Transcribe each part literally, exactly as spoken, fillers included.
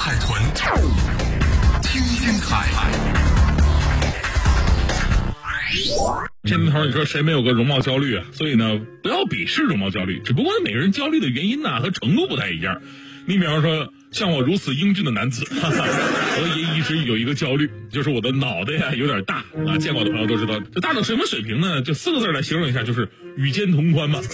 海豚听听海。 这年头你说谁没有个容貌焦虑啊？所以呢，不要鄙视容貌焦虑，只不过每个人焦虑的原因呢和程度不太一样。你比方说像我如此英俊的男子，哈哈，我也一直有一个焦虑，就是我的脑袋呀有点大啊。见过的朋友都知道，这大到什么水平呢？就四个字来形容一下，就是与肩同宽嘛。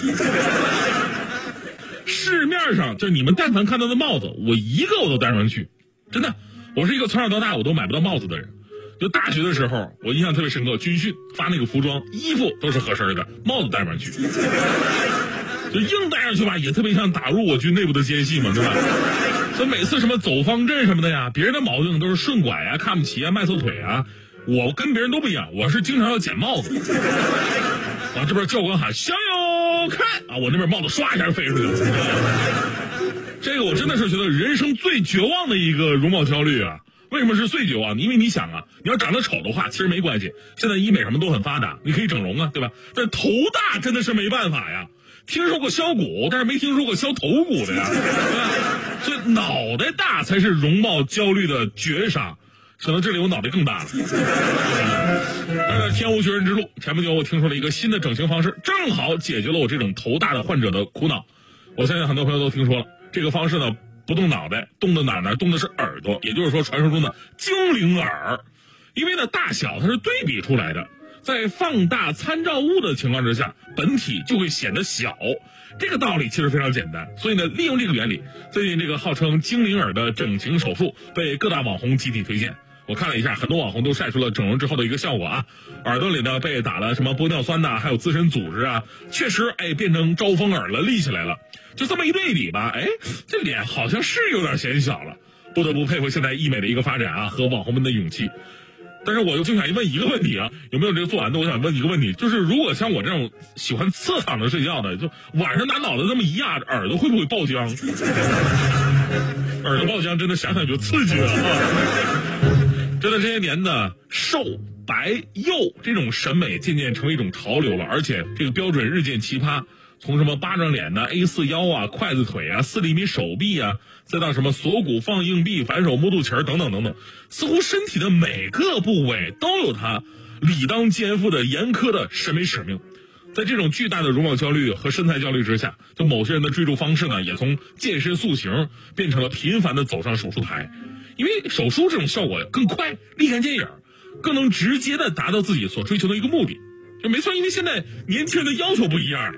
市面上就是你们但凡看到的帽子，我一个我都戴不上去，真的。我是一个从小到大我都买不到帽子的人。就大学的时候，我印象特别深刻，军训发那个服装，衣服都是合身的，帽子戴不上去。就硬戴上去吧，也特别像打入我军内部的奸细嘛，对吧？所以每次什么走方阵什么的呀，别人的毛病都是顺拐啊、看不起啊、迈错腿啊，我跟别人都不一样，我是经常要捡帽子。啊，这边教官喊向右看啊，我那边帽子唰一下飞出去了。这个我真的是觉得人生最绝望的一个容貌焦虑啊！为什么是最绝望？因为你想啊，你要长得丑的话，其实没关系，现在医美什么都很发达，你可以整容啊，对吧？但头大真的是没办法呀。听说过削骨，但是没听说过削头骨的呀，对吧？所以脑袋大才是容貌焦虑的绝杀。想到这里，我脑袋更大了。呃，天无绝人之路。前不久我听说了一个新的整形方式，正好解决了我这种头大的患者的苦恼。我相信很多朋友都听说了，这个方式呢，不动脑袋，动的哪呢？动的是耳朵，也就是说传说中的精灵耳。因为呢，大小它是对比出来的，在放大参照物的情况之下，本体就会显得小。这个道理其实非常简单，所以呢，利用这个原理，最近这个号称精灵耳的整形手术被各大网红集体推荐。我看了一下，很多网红都晒出了整容之后的一个效果啊，耳朵里呢被打了什么玻尿酸呐，还有自身组织啊，确实哎变成招风耳了，立起来了。就这么一对比吧，哎，这脸好像是有点显小了。不得不佩服现在医美的一个发展啊，和网红们的勇气。但是我就想问一个问题啊，有没有这个做完的？我想问一个问题，就是如果像我这种喜欢侧躺着睡觉的，就晚上拿脑袋这么一压，耳朵会不会爆浆？耳朵爆浆真的想想就刺激了啊！真的这些年呢，瘦白幼这种审美渐渐成为一种潮流了，而且这个标准日渐奇葩。从什么巴掌脸呢 A 四 腰啊、筷子腿啊、四厘米手臂啊，再到什么锁骨放硬币、反手摸肚脐等等等等，似乎身体的每个部位都有它理当肩负的严苛的审美使命。在这种巨大的容貌焦虑和身材焦虑之下，就某些人的追逐方式呢，也从健身塑形变成了频繁的走上手术台。因为手术这种效果更快、立竿见影，更能直接的达到自己所追求的一个目的。就没错，因为现在年轻人的要求不一样。